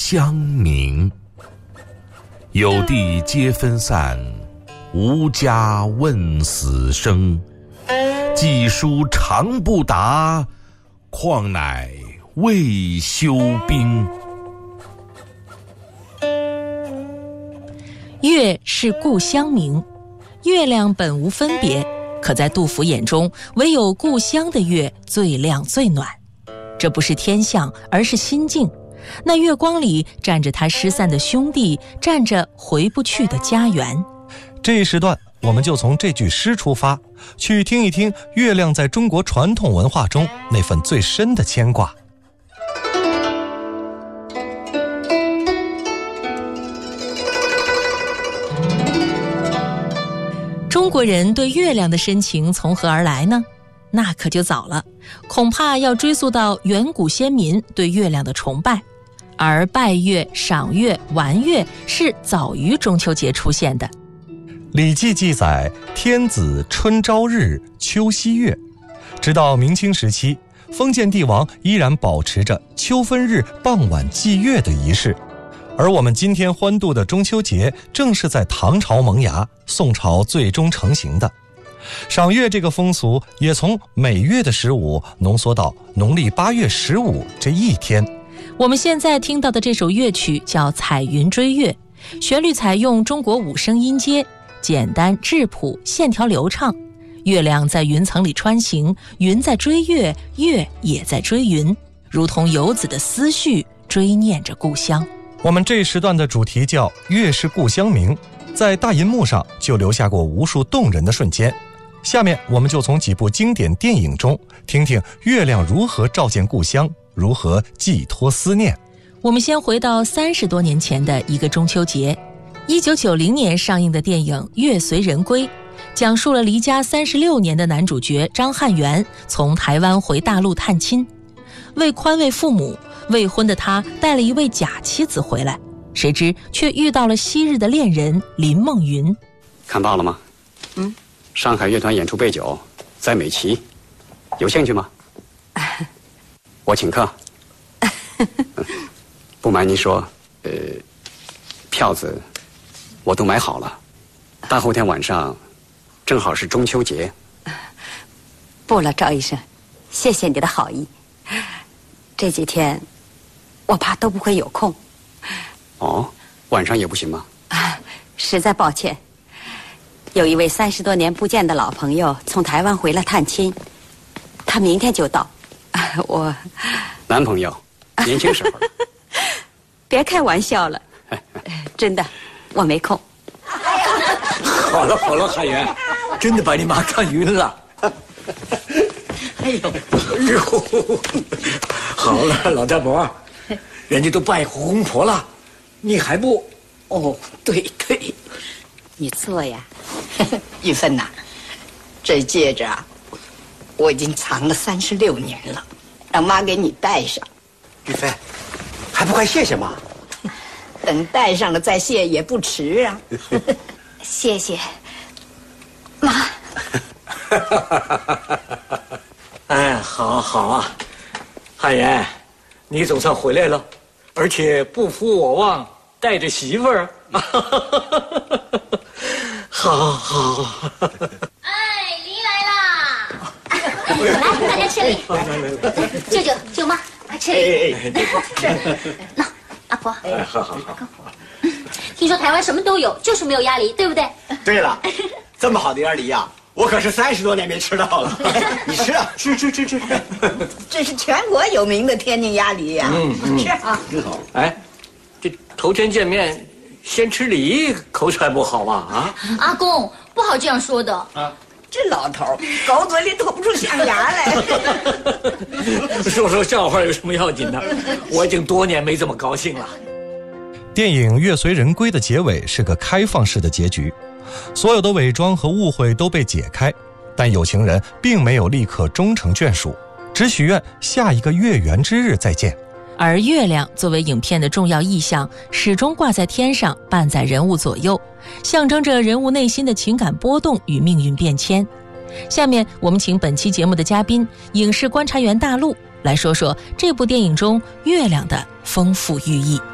乡明。有地皆分散，无家问死生。寄书长不达，况乃未休兵。 月是故乡明，月亮本无分别，可在杜甫眼中，唯有故乡的月最亮最暖。这不是天象，而是心境。那月光里站着他失散的兄弟，站着回不去的家园。 这一时段我们就从这句诗出发，去听一听月亮在中国传统文化中那份最深的牵挂。 中国人对月亮的深情从何而来呢？那可就早了，恐怕要追溯到远古先民对月亮的崇拜，而拜月、赏月、玩月是早于中秋节出现的。 《礼记》记载，天子春朝日，秋夕月。直到明清时期，封建帝王依然保持着秋分日傍晚祭月的仪式。而我们今天欢度的中秋节，正是在唐朝萌芽，宋朝最终成型的。赏月这个风俗也从每月的15浓缩到农历8月15这一天。 我们现在听到的这首乐曲叫《彩云追月》，旋律采用中国5声音阶，简单质朴，线条流畅。月亮在云层里穿行，云在追月，月也在追云，如同游子的思绪，追念着故乡。 我们这一时段的主题叫月是故乡明，在大银幕上就留下过无数动人的瞬间。下面我们就从几部经典电影中听听月亮如何照见故乡，如何寄托思念。 我们先回到30多年前的一个中秋节，1990年上映的电影《月随人归》，讲述了离家36年的男主角张汉元从台湾回大陆探亲。为宽慰父母，未婚的他带了一位假妻子回来，谁知却遇到了昔日的恋人林梦云。 看报了吗？上海乐团演出备酒，在美琪，有兴趣吗？我请客。不瞒您说，票子我都买好了，大后天晚上正好是中秋节。 不了，赵医生，谢谢你的好意。这几天我怕都不会有空。 哦，晚上也不行吗？ 实在抱歉，有一位30多年不见的老朋友从台湾回来探亲，他明天就到。我男朋友年轻时候。 别开玩笑了，真的我没空。 好了好了，汉元，真的把你妈看晕了。哎呦，好了，老大伯，人家都拜红婆了，你还不？哦，对， 你坐呀。 玉芬呐，这戒指啊，我已经藏了36年了，让妈给你戴上。 玉芬，还不快谢谢妈？ 等戴上了再谢也不迟啊。 谢谢妈。 哎，好啊，汉元，你总算回来了，而且不负我望，带着媳妇儿。好。 哎，梨来啦！来，大家吃梨。舅舅、舅妈，快吃梨。那阿婆。 好。 听说台湾什么都有，就是没有鸭梨，对不对？ 对了，这么好的鸭梨呀，我可是30多年没吃到了。你吃啊，吃。 这是全国有名的天津鸭梨呀，吃啊。 真好。哎，这头天见面先吃梨，口才不好吧？啊， 阿公不好这样说的啊。 这老头狗嘴里吐不出象牙来。 说笑话有什么要紧的？我已经多年没这么高兴了。 电影《月随人归》的结尾是个开放式的结局，所有的伪装和误会都被解开，但有情人并没有立刻终成眷属，只许愿下一个月圆之日再见。 而月亮作为影片的重要意象，始终挂在天上，伴在人物左右，象征着人物内心的情感波动与命运变迁。下面我们请本期节目的嘉宾影视观察员大陆来说说这部电影中月亮的丰富寓意。